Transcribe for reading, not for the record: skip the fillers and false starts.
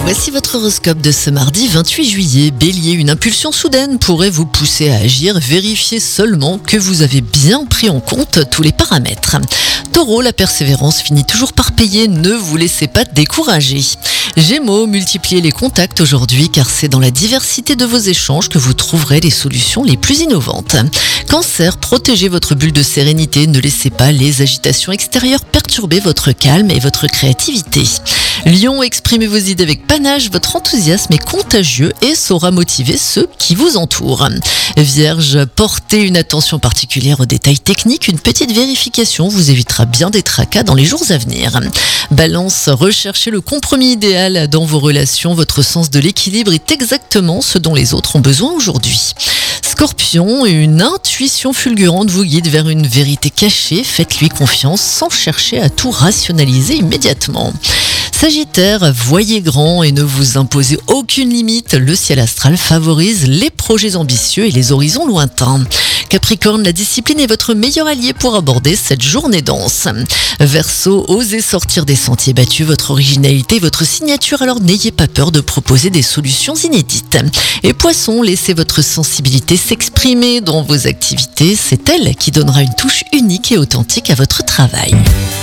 Voici votre horoscope de ce mardi 28 juillet. Bélier, une impulsion soudaine pourrait vous pousser à agir. Vérifiez seulement que vous avez bien pris en compte tous les paramètres. Taureau, la persévérance finit toujours par payer. Ne vous laissez pas décourager. Gémeaux, multipliez les contacts aujourd'hui car c'est dans la diversité de vos échanges que vous trouverez les solutions les plus innovantes. Cancer, protégez votre bulle de sérénité. Ne laissez pas les agitations extérieures perturber votre calme et votre créativité. Lion, exprimez vos idées avec panache, votre enthousiasme est contagieux et saura motiver ceux qui vous entourent. Vierge, portez une attention particulière aux détails techniques, une petite vérification vous évitera bien des tracas dans les jours à venir. Balance, recherchez le compromis idéal dans vos relations, votre sens de l'équilibre est exactement ce dont les autres ont besoin aujourd'hui. Scorpion, une intuition fulgurante vous guide vers une vérité cachée, faites-lui confiance sans chercher à tout rationaliser immédiatement. Sagittaire, voyez grand et ne vous imposez aucune limite. Le ciel astral favorise les projets ambitieux et les horizons lointains. Capricorne, la discipline est votre meilleur allié pour aborder cette journée dense. Verseau, osez sortir des sentiers battus, votre originalité est votre signature, alors n'ayez pas peur de proposer des solutions inédites. Et Poisson, laissez votre sensibilité s'exprimer dans vos activités, c'est elle qui donnera une touche unique et authentique à votre travail.